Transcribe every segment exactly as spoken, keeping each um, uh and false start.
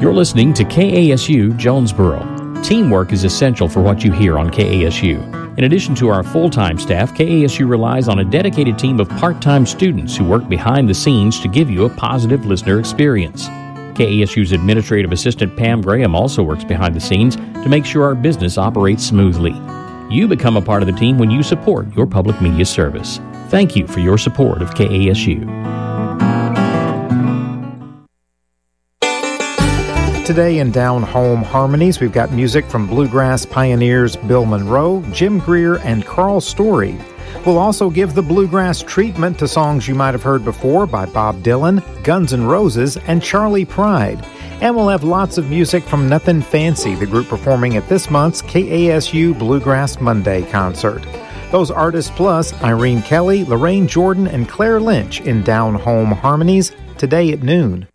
You're listening to K A S U Jonesboro. Teamwork is essential for what you hear on K A S U. In addition to our full-time staff, K A S U relies on a dedicated team of part-time students who work behind the scenes to give you a positive listener experience. K A S U's administrative assistant Pam Graham also works behind the scenes to make sure our business operates smoothly. You become a part of the team when you support your public media service. Thank you for your support of K A S U. Today in Down Home Harmonies, we've got music from bluegrass pioneers Bill Monroe, Jim Greer, and Carl Story. We'll also give the bluegrass treatment to songs you might have heard before by Bob Dylan, Guns N' Roses, and Charlie Pride. And we'll have lots of music from Nothing Fancy, the group performing at this month's K A S U Bluegrass Monday concert. Those artists plus Irene Kelly, Lorraine Jordan, and Claire Lynch in Down Home Harmonies today at noon.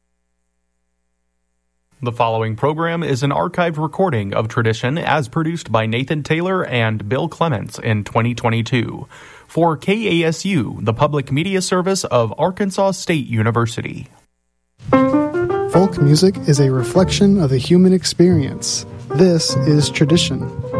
The following program is an archived recording of Tradition as produced by Nathan Taylor and Bill Clements in twenty twenty-two for K A S U, the public media service of Arkansas State University. Folk music is a reflection of the human experience. This is Tradition.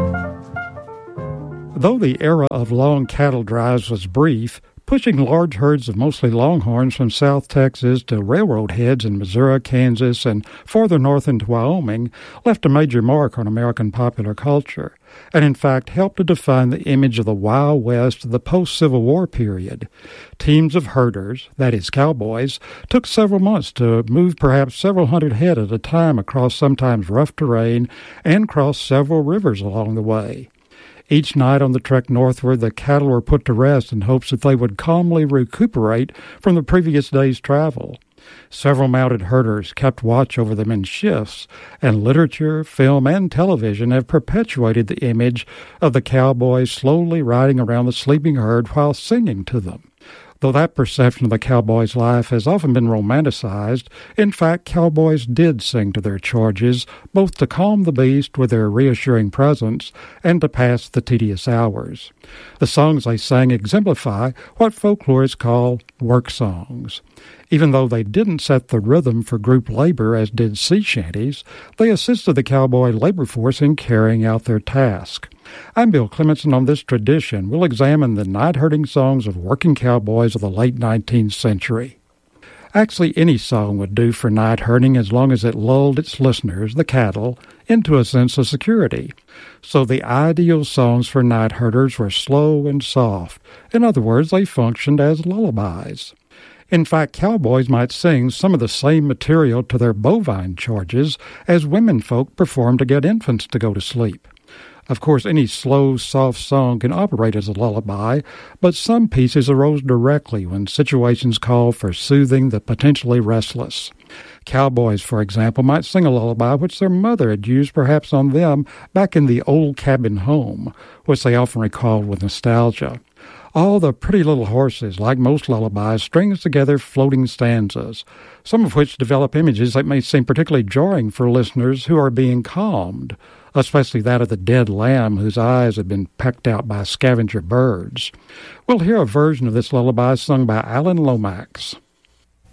Though the era of long cattle drives was brief, pushing large herds of mostly longhorns from South Texas to railroad heads in Missouri, Kansas, and farther north into Wyoming left a major mark on American popular culture, and in fact helped to define the image of the Wild West of the post-Civil War period. Teams of herders, that is cowboys, took several months to move perhaps several hundred head at a time across sometimes rough terrain and cross several rivers along the way. Each night on the trek northward, the cattle were put to rest in hopes that they would calmly recuperate from the previous day's travel. Several mounted herders kept watch over them in shifts, and literature, film, and television have perpetuated the image of the cowboys slowly riding around the sleeping herd while singing to them. Though that perception of the cowboy's life has often been romanticized, in fact, cowboys did sing to their charges, both to calm the beast with their reassuring presence and to pass the tedious hours. The songs they sang exemplify what folklorists call work songs. Even though they didn't set the rhythm for group labor as did sea shanties, they assisted the cowboy labor force in carrying out their task. I'm Bill Clements, and on this tradition, we'll examine the night-herding songs of working cowboys of the late nineteenth century. Actually, any song would do for night herding as long as it lulled its listeners, the cattle, into a sense of security. So the ideal songs for night herders were slow and soft. In other words, they functioned as lullabies. In fact, cowboys might sing some of the same material to their bovine charges as women folk performed to get infants to go to sleep. Of course, any slow, soft song can operate as a lullaby, but some pieces arose directly when situations called for soothing the potentially restless. Cowboys, for example, might sing a lullaby which their mother had used perhaps on them back in the old cabin home, which they often recalled with nostalgia. All the pretty little horses, like most lullabies, strings together floating stanzas, some of which develop images that may seem particularly jarring for listeners who are being calmed, especially that of the dead lamb whose eyes had been pecked out by scavenger birds. We'll hear a version of this lullaby sung by Alan Lomax.